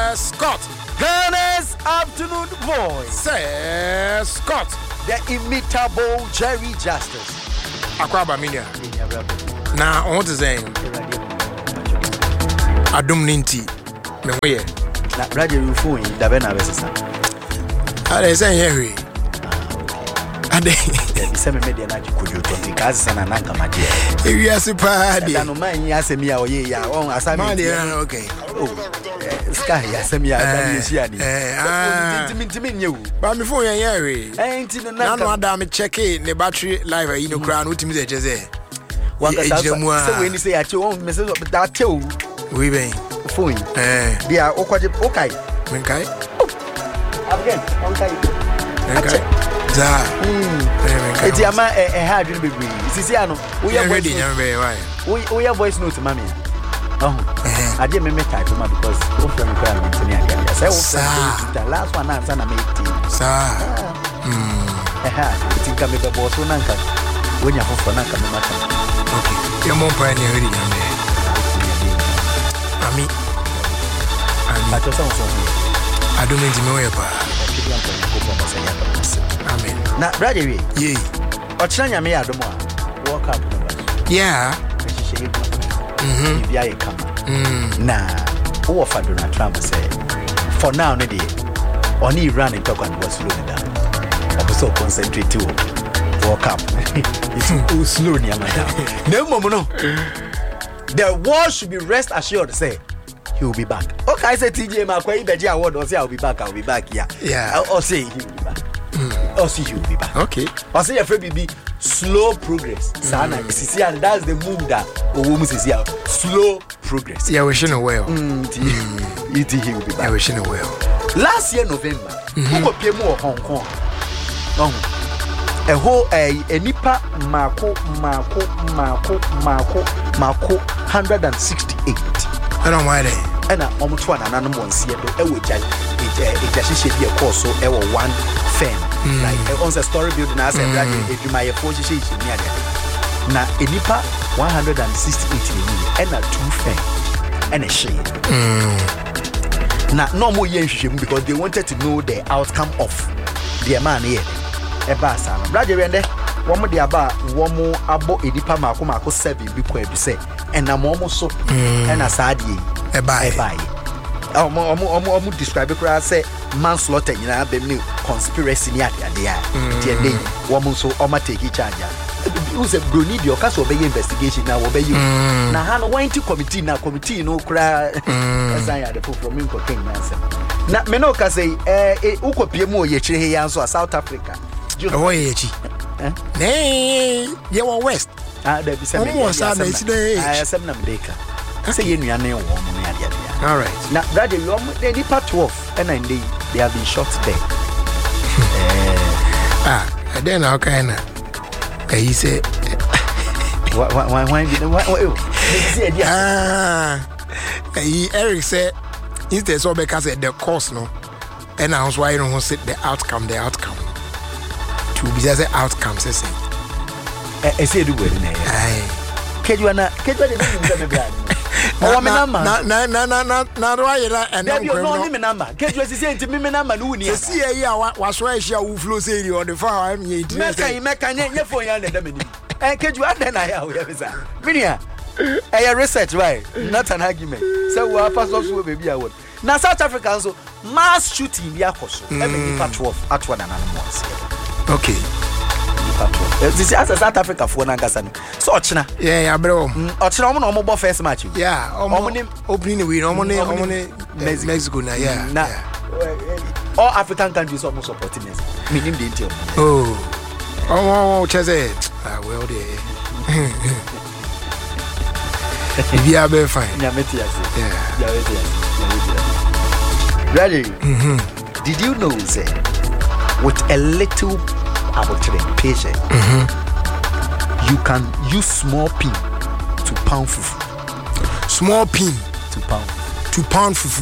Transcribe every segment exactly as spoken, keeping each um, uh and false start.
Sir Scott. Ghana's afternoon voice. Sir Scott. The imitable Jerry Justice. Akwaba Minia. Na on to say Adum Ninti. Me weye. Na radio you phone da be na be sesa. Ade say here. Ade. Ya se me media na jikojo twenty kazi sana nanga maje. Ewi asipa de. Da no man yi asemi a oye ya on asami. Man de okay. Oh. Sky asemi a da ni sia ni. Eh ah. Ntimi ntimi nyewu. Ba me phone yen here. Eh ntino na no adam check the battery live yi no kra no timi say je say. Wanga sa se we ni say ya che on message da tew. We ben. Phone. Eh. Dia okwaje okay. Men kai. Again, on kai. Okay. Za. Mm. Eti ama eh ha adwene bebre. Sisi ano, wo ye ready nyam be why? Wo wo ye voice note mami. Oh. Eh. Ade me me type ma because wo from cry me tini ade ade. Say wo from the last one answer na me ti. Sa. Mm. Eh ha, eti ka me be boss so nanka. Wo nya fofo nanka me mata. Okay. Ye mo pa ni ready nyam be. Ami. Ami. Ato so so. Adomenti me we pa. Amen. Na brother we. Ye. Ochira nyame ya adomo a. Walk up no ba. Yeah. Mhm. Bia ye kama. Mm. Na wo fa Donald Trump say for now no dey. Oni Iran in talk and was slow down. Also concentrate to walk up. It's too slow ni amada. No momo no. The world should be rest assured say he will be back. Okay, I say T J Makwa Ibeji award or say I'll be back, I'll be back. Yeah. Yeah. Or say he will be back. Mm. Or say he will be back. Okay. Or say your friend be slow progress. Sana, mm. and that's the move that Owomu says here. Slow progress. Yeah, we should know well. Mm. Mm. He, he will be back. Yeah, we should know well. Last year November, who go pay more Hong Kong? No. A whole a nipa mako mako mako mako mako one hundred sixty-eight. I don't mind it. And I'm almost one and I'm one see it. It will just it should be a course so it will one fan. Like on the story building as a brand if you my position near there. Now a nipa one hundred sixty-eight and a two fan and a shade. Now no more yen because they wanted to know the outcome of the man here. A bass and brother and one more the about one more about a nipa mako mako seven because you say. And I'm almost so and a sad ye a buy buy. Um, um, um, um, describe it as say manslaughter, you know, the new conspiracy near the air. The day, woman so Oma take each other. Who's a Bruni, your castle obey investigation now obey you. Now, Hannah went to committee now, committee no cry as I had the from Minko King answer. Now, Menoka say, eh, Uko Piemo, ye answer South Africa. Oh, ye, nay, you are West. Ah, there be some almost I seven America. Say you are near one. All right. Now, brother, you are the part twelve, and then they they have been shot there. Ah, and then how can I? He said, why, why, why, why, ah, he Eric said, instead so because the course no, and I was why you don't set the outcome, the outcome. To be just the outcome, say. I say do it. Aye. Can you na? Can you do oh, my number. Na na na na na na. Why you that? And you know me number. Can you say to me me number? No ni. See here, was why she will flow say on the far. I'm here. Meka, meka, nye phone ya na dem ni. Eh, can you add na ya? We say. Minia. Eh, research right? Not an argument. So we are pass off baby award. Na South Africa so mass shooting bi akoso. Every part twelve at one and once. Okay. This is as South Africa for Nankasa. So Ochina. Yeah, yeah, bro. Ochina omo no omo first match. Yeah, omo opening win, omo ne omo ne Mexico na yeah. Na all African countries almost supporting us. Meaning the India. Oh. Oh, Chese. Ah, well there. We are very fine. Yeah, Metias. Yeah. Yeah, Ready? Mhm. Did you know say with a little about patient, mm-hmm. you can use small pin to pound fufu. Small pin to pound to pound fufu.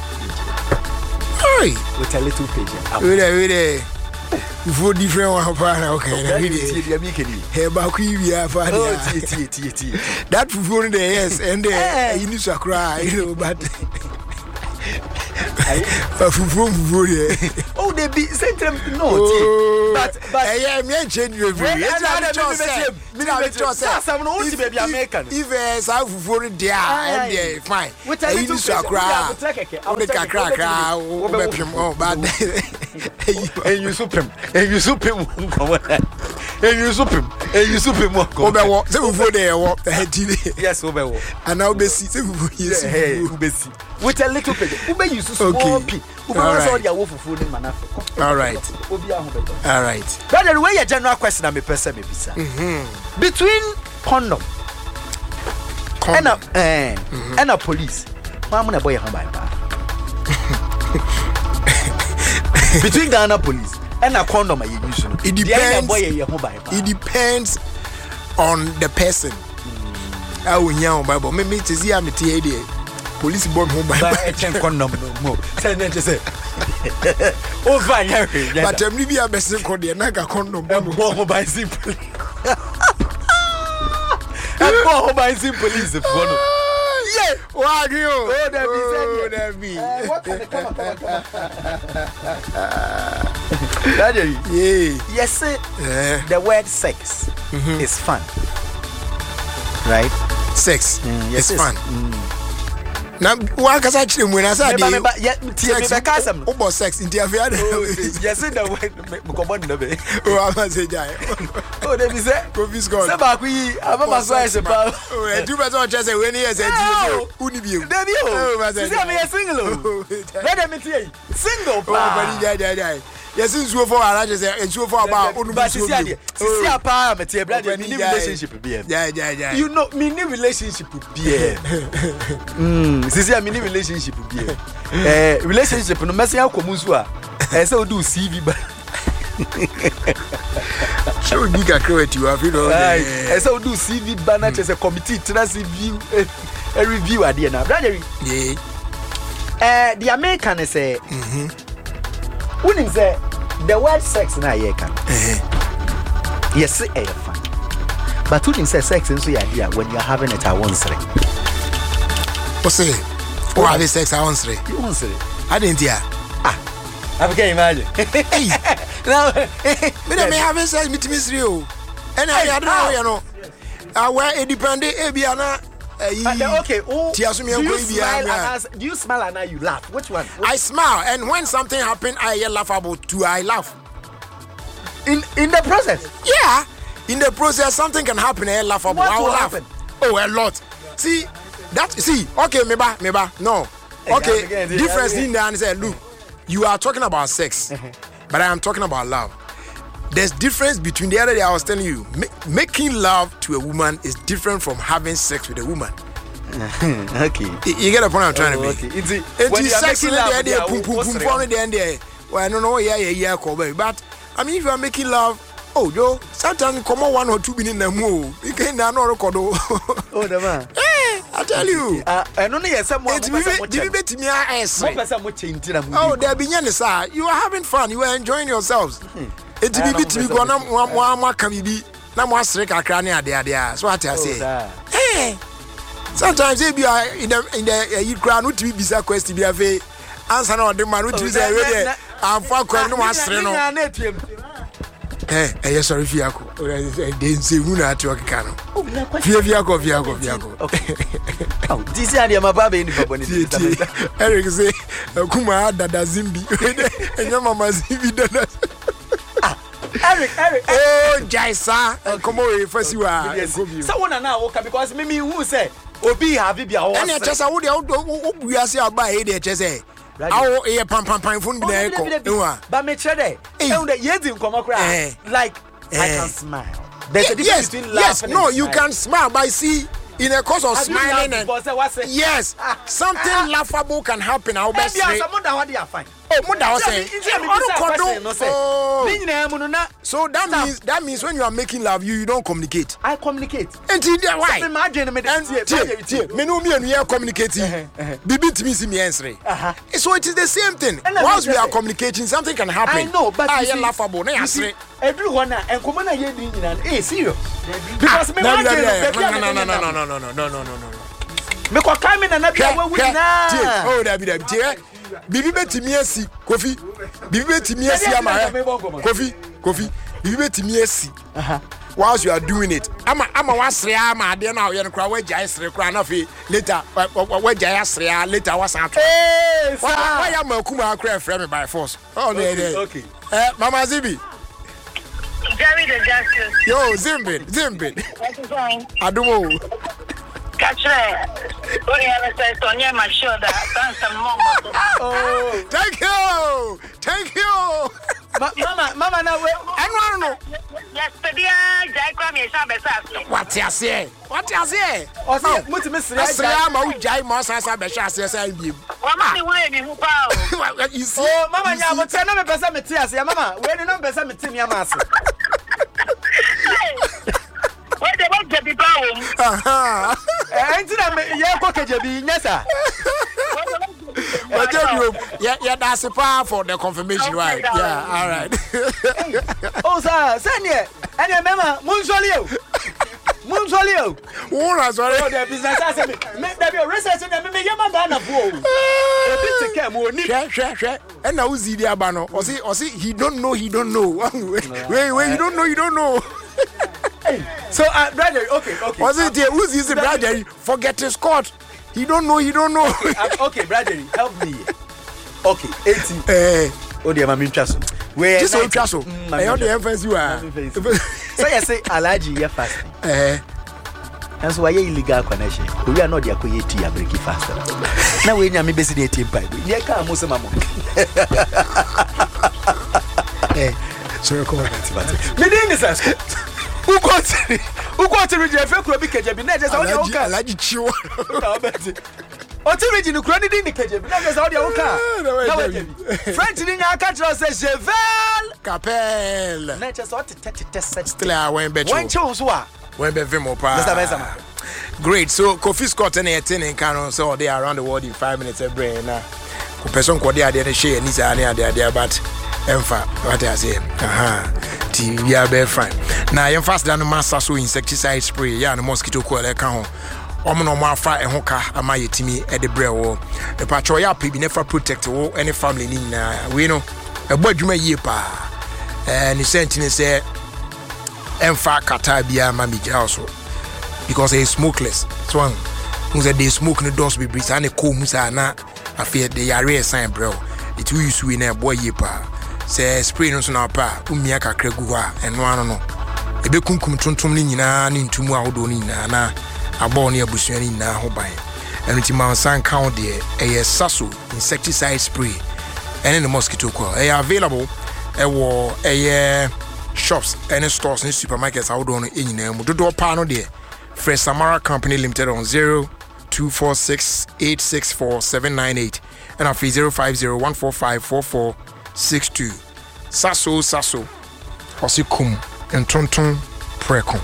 Hey, with a little patient. Wait there, wait there. Fufu different one partner. Okay, wait there. Hey, back we we are partner. Oh, t t t t. That fufu in the yes, and the you need to cry, you know, but Fufu fufu. Oh, they be same time no. But but eh me change you every. It's not the me me say some no want baby American. If eh sa fufu there and there fine. Eh you so akra. We kakra kra we bepim oh bad. Eh you supreme. Eh you supreme nkomo. Eh you supreme. Eh you supreme nkomo. Obewo say fufu there wo. Yes, obewo. And now be see say fufu yes. Hey, ube see. With a little bit. Ube use small p. Ube was all your wo fufu ni manafe. All right. All right. But the way your general question me person me bisa. Mhm. Between condom and a eh and a police. Why am I boy home by pa? Between Ghana police and a condom you use. It depends. It depends on the person. I will hear on Bible. Maybe to see I'm a T A D. Police bomb home by a condom no more. Send them to say. Oh, fine. But I'm leaving a best called the Naga condom bomb by simple. And bomb by simple is the phone. Yeah, why do you? Oh, that be oh, that be. What can the come on, come on, come on. Daddy, yeah. Yes, sir. Yeah. The word sex mm-hmm. is fun. Right? Sex mm, yes, is fun. Mm. Now, why can I actually when I said yeah, sex, about sex in the affair? Yes, in the way, Mukobon Nabe. Oh, I'm saying, oh, they be say, Kofi's gone. Sabaki, I'm a massage about. Oh, I do better just say when he has a Unibio. Oh, I say, a single. Let me tell you, single. Oh, die, die, die. Yes, it's so for I just say, it's so for about Unibio. See a power, but your brother, mini relationship. Yeah, yeah, yeah. You know, mini relationship. Yeah. Hmm. Sisi a mini relationship bi eh relationship no mesi akomusu a eh say do C V ba show big accurate you have you know eh say do C V ba na chese committee trust review a review ade na brother yeah eh the American say mhm unim say the word sex na ye kan eh yes eh fun but unim say sex nso ya dia when you are having it at once right. What's it? Oh, I have sex. I want to. You want to? I didn't hear. Ah, I can't imagine. Hey, now, me don't have sex with Miss Rio. And I don't know, you know. I wear a dependent Abiana. Okay. Oh, do you smile and do you smile and now you laugh? Which one? I smile, and when something happens, I laugh about two. I laugh. In in the process? Yeah, in the process, something can happen. I laugh about. I will laugh. Oh, a lot. See. That see, okay, meba, meba, no, okay. Difference in there and say, look, you are talking about sex, but I am talking about love. There's difference between the other day I was telling you, ma- making love to a woman is different from having sex with a woman. Okay, you, you get the point I'm trying oh, to make. Okay. It's, it's sex in the end, pum pum pum pum in the end there. Well, I don't know, yeah, yeah, yeah, Kobe. But I mean, if you are making love. Oh, yo, sometimes come on one or two minutes in the move. You can't know record. Oh, the man. Hey, I tell you. Uh, and only as someone. Did you bet me? Oh, there be any sir. You are having fun. You are enjoying yourselves. It's be bit me. Go on, one one more can be. Now more strike a cranny there there. So what I say. Hey, sometimes if you are in the in the you cry not to be bizarre question. Be a very answer on the man who is already. I'm for no one streno. Eh, eh, sorry, Fiaco. Didn't say who not to a cano. Fiaco, Fiaco, Fiaco. Okay. Oh, this is my baby in the Eric say, Kuma, Dada Zimbi, and your mamma Zimbi. Eric, Eric, oh, Jaisa, come over first you are. Someone now woke up because maybe who say, Obi have it be our and just I would we are say by here, just say. Awo e pam pam pam phone bi na eko. But me chere dey. E dey yedi nkomo kra. Like I can smile. There's a difference between laughing and no, you can smile but see in a course of smiling and yes, something laughable can happen. I'll best say. Oh, what I was saying. Oh, so that means that means when you are making love, you, you don't communicate. I communicate. And why? Imagine me. Me no me and we are communicating. Bibi to me see me answering. So it is the same thing. Once we are communicating, something can happen. I know, but I am laughable. No answer. Everyone and come on here doing it. Hey, serious. Because me no no no no no no no no no no no no. Me ko come in and na be we na. Oh, that be that. bibi betimi asi Kofi bibi betimi asi ama Kofi Kofi bibi betimi asi aha whilst you are doing it ama ama wasre ama ade na ye no kra wagya sre kra na fe later wagya asre later wasan to eh why am akuma akra frame me by force oh no okay eh Mama Zibi Jerry the Justice yo Zimbin Zimbin what is going Adumo Kachre only have said Tonya my show that dance some mom oh thank you thank you mama mama na we enu anu yesterday jai kwa me sha besa what you say what you say o say mutimi sire jai ma u jai ma sa sa be sha se sa biem mama ni we ni hu pa o you see oh mama nya mo te na me pesa me te ase mama we ni na me pesa me te mi ama ase we de ba je bi pa o aha eh ntina me ye ko kejebi nyesa But you, yeah, yeah, that's a power for the confirmation, okay, right? Darling. Yeah, all right. Oh, sir, send it. And remember, Munsolio. Munsolio. Oh, that's right. Oh, the business has me. Make there be a research and me me man Ghana for. A bit to care more. Share, share, share. And now Zidi Abano. Or see, or see, he don't know, he don't know. Wait, wait, you don't know, you don't know. So, uh, brother, okay, okay. Was it here? Who's his brother? Forget his court. He don't know, he don't know. Okay, uh, okay brother, help me. Okay, eighty. Eh. Oh, dear, Mammy Chasso. Where is it? Chasso. I heard the emphasis you are. So, I say, Alaji, you're fasting. Eh. And so, why are illegal connection? We are not the Akoyeti, I'm breaking faster. Now, we are basically a team pipe. We are Muslim. Eh, so, come on. Me doing this. Who got it? Who got it? Jeff Krobi Kejebi. Not just all your own car. Like you. What you reading? Credit in the Kejebi. Not just all your own car. French in your country says Cheval Capel. Not just what to test. Still, I went better. When chose what? When be Vimo Pa. Great. So, Kofi Scott and ten in Canon, so they are around the world in five minutes a brain. Person called the idea share and is an idea, but Emfa, what I say. Aha. We are very fine. Now, you fast than the master so insecticide spray, yeah, and mosquito coil account. Omo no fire and hoka amaye timi at the brew. The patrol ya pe never protect any family in we know a boy juma ye pa. And the sentence say Emfa kata bia mami also because he is smokeless. So one who said they smoke no dust be breeze and a cool musa na I fear the area sign bro. It will use we na boy ye pa. Say spray no so na pa umia kakra gu ha eno ano no ebe kunkum tontom ni nyina ne ntumu ahodo ni nyina na abo ne abusua ni nyina ho ban eno ti man san count there e saso insecticide spray and the mosquito coil e available e wo e shops and stores and supermarkets ahodo no nyina mu dodo pa no there Fresh Samara Company Limited on zero two four six eight six four seven nine eight and after zero five zero one four five four four six two Sasso Sasso Osikum and Tonton Precon.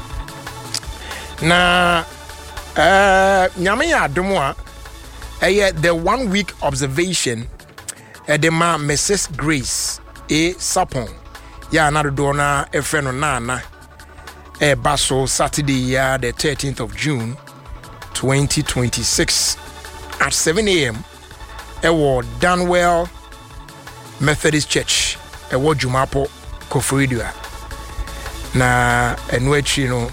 Na uh Nyamia Domoa eh the one week observation at the ma Missus Grace A Sapon. Ya another dona a friend of Nana a basso Saturday ya the thirteenth of June twenty twenty-six at seven a.m. Ewo Danwell Methodist Church ewo Jumapo Koforidua na enwechi no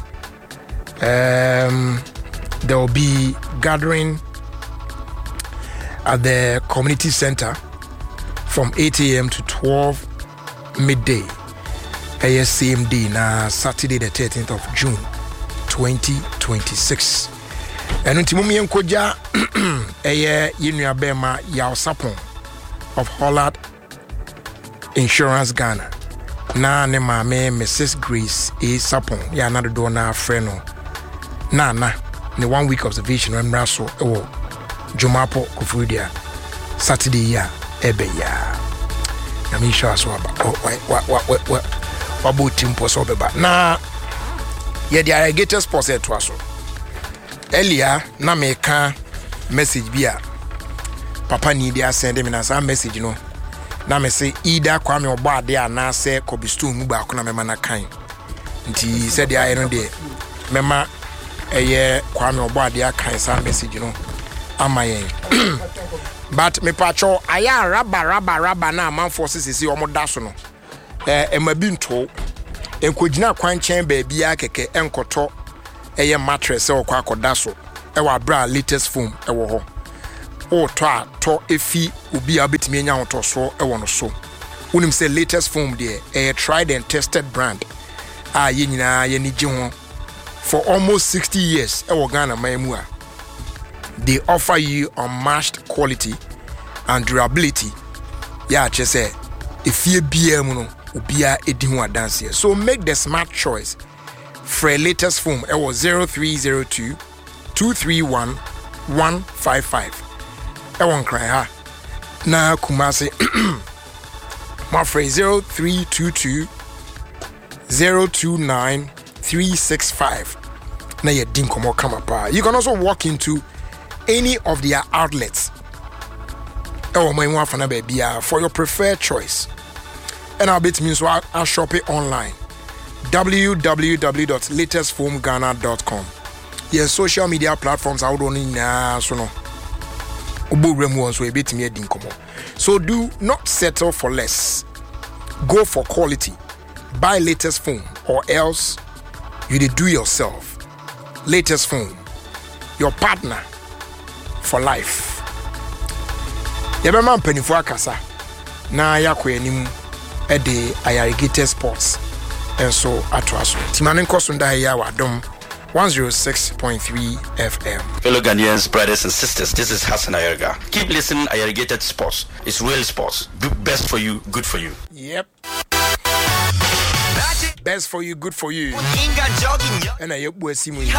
um there will be gathering at the community center from eight a.m. to twelve midday a same day na Saturday the thirteenth of June twenty twenty-six and untimumi enkoja eye yinua bema ya Sapon of Hollard Insurance Ghana na ne maame Missus Grace A Sapon ya na do na freno na na ne one week observation remra so ewo Jumapo Koforidua Saturday ya ebe ya na mi sure so aba wa wa wa wa wabo timpo so beba na ye the alligator sports e to aso earlier na me ka message bia papa ni dia send me na sa message no na me say either Kwame Obade ana say Kobistu mu ba ko na me ma na kan nti said dia no de mema eye Kwame Obade akan sa message no amayen but me pacho aya raba raba raba na man forces sisi omo da so no eh e ma bi nto enkogina kwanchen ba bia keke enkoto eye mattress e okwa akoda so e wa bra latest foam e wo ho o to a to efi obi a betimi anya hoto so e wo no so unim say latest foam there a tried and tested brand a ye nyina ye ni gi ho for almost sixty years e wo Ghana mamu a they offer you unmatched quality and durability. Yeah, just say if you be a mono, be a dance here. So make the smart choice. For a latest foam, it was zero three zero two two three one one five five. I won't cry, ha. Na Kumasi, my phrase zero three two two zero two nine three six five. Now you didn't come up. You can also walk into any of their outlets oh my one for your preferred choice, and I'll bet me so I'll shop it online w w w dot latest foam ghana dot com. Yes, social media platforms I would only nah so no so do not settle for less, go for quality, buy latest foam or else you do yourself. Latest foam, your partner for life. Yebe man penifo akasa na yakọ anim e de Ayarigated Sports enso atoaso timane nkoso nda ya wadom one oh six point three F M. Fellow Ghanaians, brothers and sisters, this is Hassan Ayariga. Keep listening. Ayarigated Sports. It's real sports. Best for you, good for you. Yep. Best for you, good for you. And I hope we'll see you.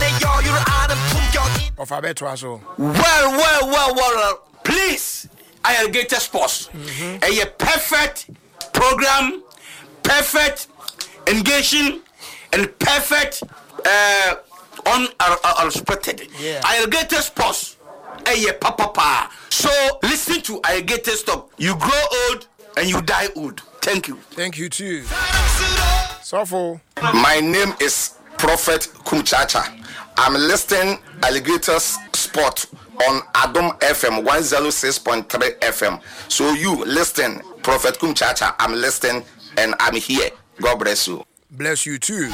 Of our better also. Well, well, well, well. Please, Ayarigated Sports. Mm-hmm. A perfect program, perfect engaging, and perfect uh, unexpected. Yeah. Ayarigated Sports. A papa pa. So listen to Ayarigated Stop. You grow old and you die old. Thank you. Thank you too. Sofo. My name is Prophet Kumchacha. I'm listening Alligators Sport on Adom F M one oh six point three F M. So you listen, Prophet Kumchacha. I'm listening and I'm here. God bless you. Bless you too.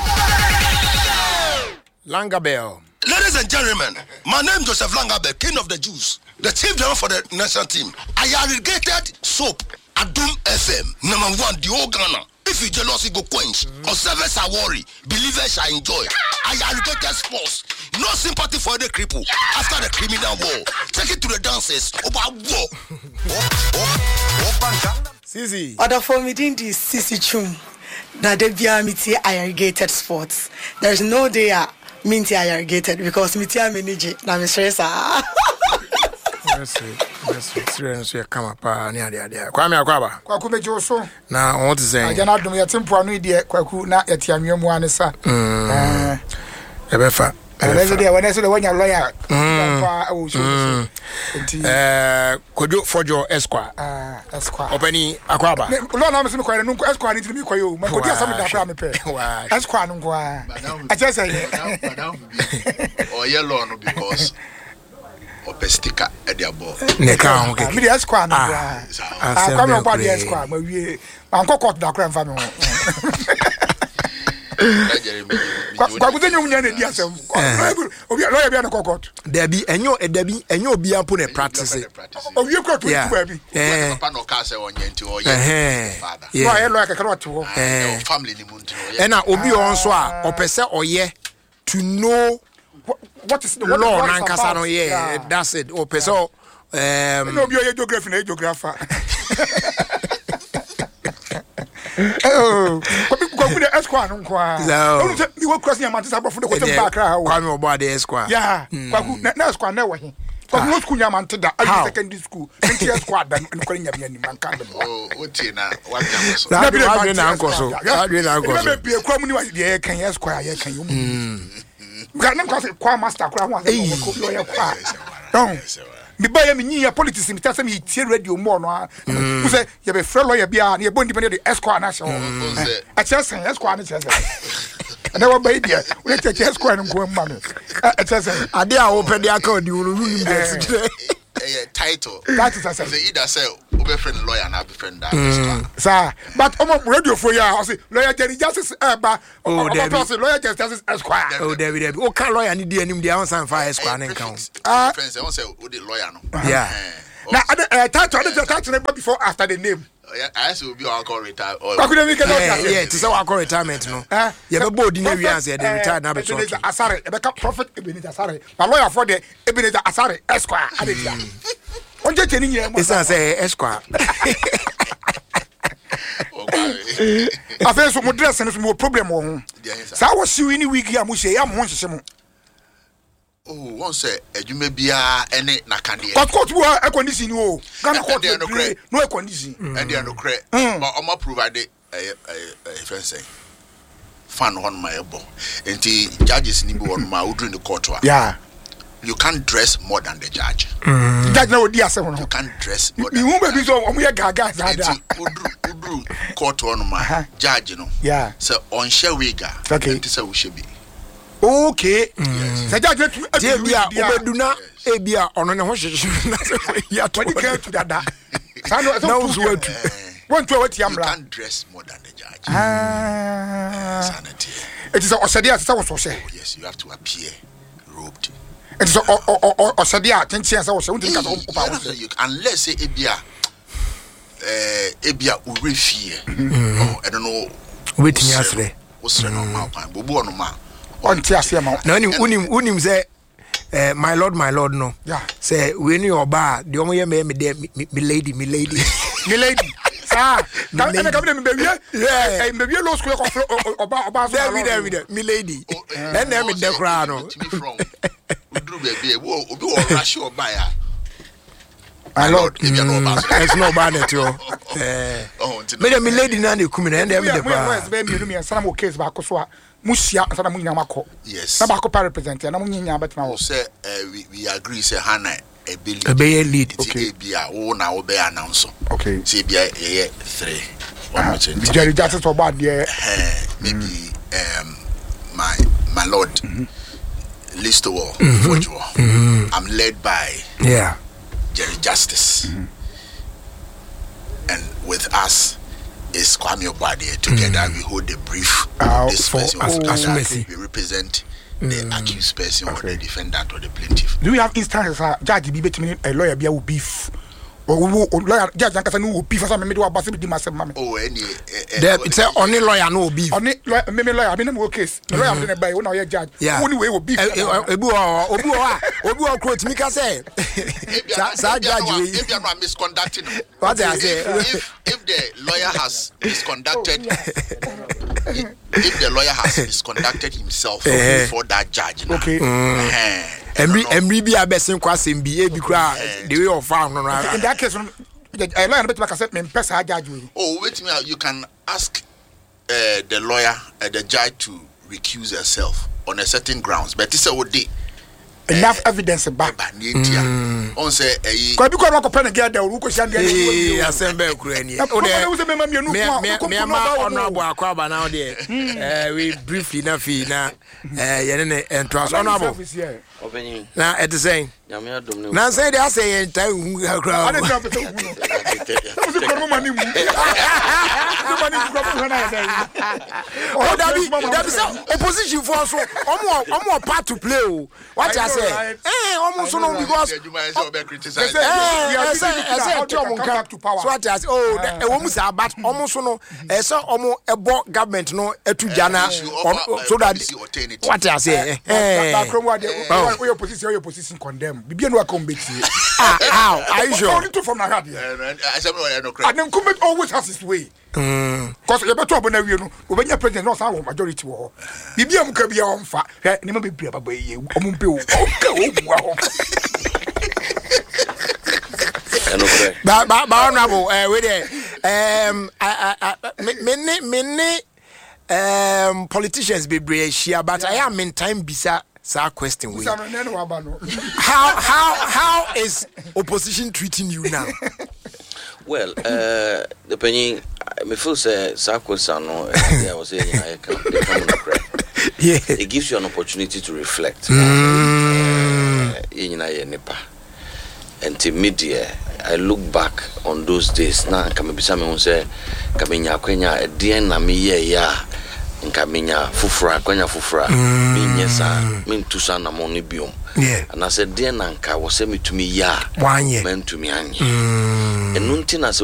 Langabell. Ladies and gentlemen, my name is Joseph Langabell, King of the Jews, the chief driver for the national team. Ayarigated Soap, Adom F M, number one, the whole Ghana. If you jealousy go quench, mm-hmm. or service are worry, believers shall enjoy. Ayarigated Sports, no sympathy for the cripple after the criminal war. Take it to the dances about war. Sisi. Other for me didn't this Sisi Chum. That they be amity Ayarigated Sports. There's no day minty Ayarigated because mity manage na me stress ah. Yes, yes, serious we come up near the idea. Kwame akwaba. Kwaku mejo so. Na what is saying? Agana dum ya tempo anu die kwaku na etiamwemu ane sa. Eh. Ebefa. Ebefa dey when say the one lawyer. Eh, Kojo Fojo Esquire. Ah, Esquire. Openi akwaba. Lo na me se me kware nunko Esquire ni timi kwayo. Ma kodi asam da fra me pe. Esquire nunko a. I just say. Oh yellow no because Opestika at the above. Neka okay. Me the Esquire no bra. Ah, come on part the Esquire. Ma wie. Anko court da kra mfa me ho. Kwa kuzenyo munya na di asem. Obi lawyer bia na court. Debi enyo edebi enyo obi ampo na practice. Obi court to ba bi. Eh. Papa no ka say onye nti o ye. No e lawyer kakra what wo. Eh. Family ni mu nti o ye. E na obi on so a opese oye to know what is the what law nankasa no yeah, that's it. Opese um no obi oye geography na geographer. Oh, kwa kwa Esquire no kwa. No, you work crossing your mountains above the quarter back ra. Kwa me obo the Esquire. Yeah, kwa na Esquire na we. Kwa no school ya mountain da, secondary school. Twenty Esquire da no kwa nya bia ni man ka dem. Oh, oti na wa bia so. Na bi na na anko so. Na bi na anko so. Na be kwa mu ni wa ye kan Esquire ye kan yo mu. Ga na kwa kwa master kwa ho ase ko bi ye kwa. Don. Me buy me nya politics me tell me tie radio more no. Who say you be free lawyer bia na ye bon depend the Esquire na show. A chance Esquire na chance. And I buy there. We take Esquire no go ma me. A chance. Ade a wo pede aka odi wo no ni be today. a title. That is a say either say obe friend lawyer and be friend that. Sir, but omo radio for ya, I say lawyer Jerry Justice eh ba. Oh, Omo lawyer Justice Esquire. Oh, David, David. O kan lawyer ni di anim di ansan fa Esquire nen kan. Ah, friends, I want say o the lawyer no. Yeah. Now, uh, title, the title before after the name. I say will be our call retire. Yeah, yeah, to say our call retirement no. Yeah, but board in the areas they retire now be talking. Asare, Rebecca Prophet Ebenezer Asare. My lawyer for the Ebenezer Asare Esquire. On the ten years. It's not say Esquire. I feel so dress and some problem on. So I was you any week ya mushi ya mo hyehyem. Oh, one say adwuma bia ene na kande. But court wo a condition o. Ghana court no cre, no condition. And they no cre. But omo provide eh eh friend say fan on my ebo. Enti judges ni bi won ma udru the court wa. Yeah. You can't dress more than the judge. Mm. Judge na odi ase hono. You can't dress more than. You won be so omo ye gaga za da. Udru udru court on ma judge no. Yeah. So on share wega. Okay. Enti say we should be. Okay. Say judge je bia obeduna e bia ono ne ho hyehyem na say ya to when you get to that. Now so watu. One to what yamla. You can't dress more than the judge. Ah. Sanity. It is osede asa wo so say. Yes, you have to appear robed. It is osede a tenchen asa wo say. Unti ka so unless say ebia eh ebia urefie. Oh, I don't know. Waiting asre. Wosre no ma kwan. Bobu ono ma. On ti ase ma. Na unim unim unim say eh my lord my lord no. Yeah. Say we ni oba de omo ye me me de me lady me lady. Me lady. Ah, na na ka be me be yeah, eh me be low school ko oba oba so there there me lady. And there me de kra no. Udru be be wo obi wo rush oba ya. My lord, if you know about it's no bad at all. Eh. Me de me lady na de kumi na and there me de kra. We be me sana mo case ba ko so a musia sana mo nyina makọ. Yes. Na ba ko pa represent na mo nyina betna wo. Say we we agree say Hannah a bill a be lead. Okay. Bia wo na wo be announce. Okay. Say bia ye three. One more change. Jerry Justice for bad there. Maybe um my my lord Listo Fojo. I'm led by yeah Jerry Justice. Mm-hmm. And with us is Kwame Obade. Together mm-hmm. we hold the brief uh, this for, person oh, as, as we represent mm-hmm. the accused person okay. or the defendant or the plaintiff. Do we have instances uh, judge be between a lawyer be beef? Or lawyer judge and kasa no beef asa me do abase be di masem mame. Oh any there it's a only lawyer no beef. Only me me lawyer me no case. Lawyer am dey buy when na judge. Only way wo beef. Ebu o obu o a obu o quote me ka say. Sa judge we if you are misconducting. What I say if if the lawyer has misconducted if, if the lawyer has misconducted himself uh, before that judge. Okay. Uh, Emri emri bi abesin kwasem bi e bi kra the way of farm no. In that case a lawyer bet make say me pesa judge we. Oh wait me you can ask uh, the lawyer uh, the judge to recuse herself on a certain grounds but this is what they enough uh, evidence back mm. on say eh ko bi ko no ko pen get there wo ko sia get eh assemble kura ni o de me me ma honorable akwaba now there eh we briefly na fi na eh ye ne entrance honorable Opening. Na at the same. Na say they say time hu kra. I dey drop it. That was a problem money mu. Nobody problem na there. Oh Dabi, Dabi say opposition for so omo omo part to play o. What I say? Eh omo so no because criticize. Eh I say I say omo come to power. So what I say oh e wo mu say but omo so no e say omo ebo government no etu jana so that what I say eh we opposition your position condemn bibia no akombeti ah how are you sure only two from na hard I say no no and then come always has his way mm cause you better obo na wie no obenya president no say majority wo bibia mu ka bia on fa ni ma bibia baba ye omo mpe o ka o mu aho ba ba ba honorable eh we there um I I me me me um politicians be brave share but I am in time bisa Sir question we. How how how is opposition treating you now? Well, uh depending me feel say Sir question no I was saying I can yeah. It gives you an opportunity to reflect. Mm. Uh, enti media I look back on those days na nka mebisa me ho say ka menya kwanya edien na meye ya nka menya fufura kwanya fufura menye sa mentu sa na mo ne biom and I said den na nka wo se metumi ya mentumi anye enu nti na